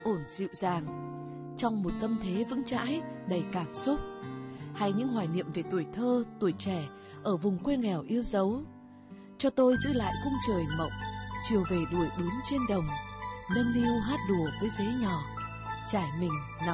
ổn dịu dàng, trong một tâm thế vững chãi, đầy cảm xúc, hay những hoài niệm về tuổi thơ, tuổi trẻ ở vùng quê nghèo yêu dấu. Cho tôi giữ lại khung trời mộng, chiều về đuổi bướm trên đồng, nâng niu hát đùa với giấy nhỏ, trải mình nằm